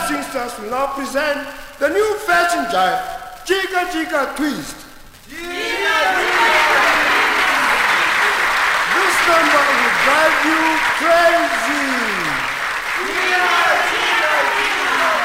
Singsters will now present the new fashion jive, Jigga Jigga Twist. Jigga Jigga!